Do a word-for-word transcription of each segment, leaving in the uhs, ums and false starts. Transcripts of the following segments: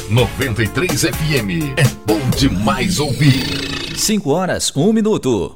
noventa e três F M. É bom demais ouvir. cinco horas, um minuto.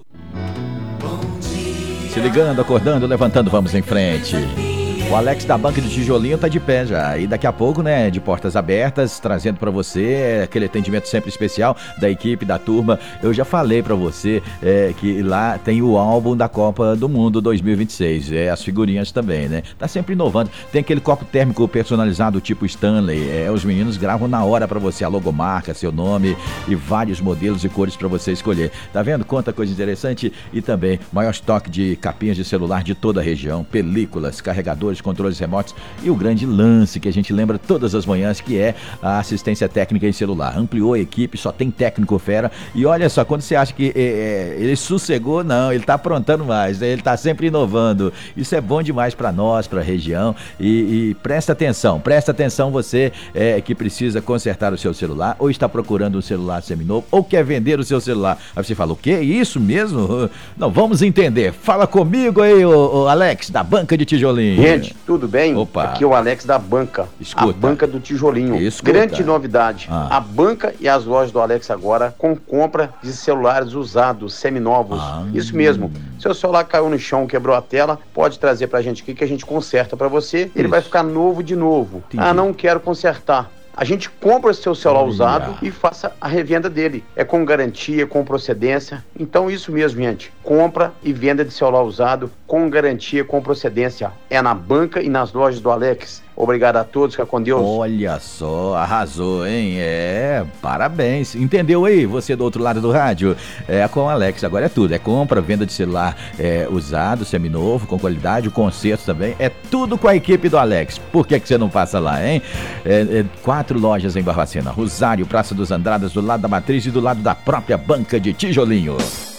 Se ligando, acordando, levantando, vamos em frente. O Alex da Banca de Tijolinho tá de pé já. E daqui a pouco, né, de portas abertas, trazendo pra você aquele atendimento sempre especial da equipe, da turma. Eu já falei pra você é, que lá tem o álbum da Copa do Mundo dois mil e vinte e seis. É, as figurinhas também, né? Tá sempre inovando. Tem aquele copo térmico personalizado tipo Stanley. É, os meninos gravam na hora pra você a logomarca, seu nome e vários modelos e cores pra você escolher. Tá vendo? Quanta coisa interessante. E também maior estoque de capinhas de celular de toda a região, películas, carregadores, controles remotos e o grande lance que a gente lembra todas as manhãs, que é a assistência técnica em celular. Ampliou a equipe, só tem técnico fera. E olha só, quando você acha que é, ele sossegou, não, ele tá aprontando mais, né? Ele tá sempre inovando. Isso é bom demais para nós, para a região. E, e presta atenção, presta atenção você é, que precisa consertar o seu celular, ou está procurando um celular seminovo, ou quer vender o seu celular. Aí você fala, o quê? Isso mesmo? Não, vamos entender. Fala comigo aí, o, o Alex, da Banca de Tijolinho. Gente, tudo bem? Opa. Aqui é o Alex da Banca, Escuta. a Banca do Tijolinho. Escuta. Grande novidade, Ah. a Banca e as lojas do Alex agora com compra de celulares usados, seminovos. Ah. Isso mesmo, seu celular caiu no chão, quebrou a tela, pode trazer pra gente aqui que a gente conserta pra você, ele Isso. vai ficar novo de novo. Entendi. Ah, não quero consertar. A gente compra o seu celular Olha. usado e faça a revenda dele. É com garantia, com procedência. Então isso mesmo, gente. Compra e venda de celular usado com garantia, com procedência. É na Banca e nas lojas do Alex. Obrigado a todos, fica com Deus. Olha só, arrasou, hein? É, parabéns. Entendeu aí, você do outro lado do rádio? É com o Alex, agora é tudo. É compra, venda de celular é, usado, seminovo, com qualidade, o conserto também. É tudo com a equipe do Alex. Por que que você não passa lá, hein? É, é, quatro lojas em Barbacena, Rosário, Praça dos Andradas, do lado da Matriz e do lado da própria Banca de Tijolinho.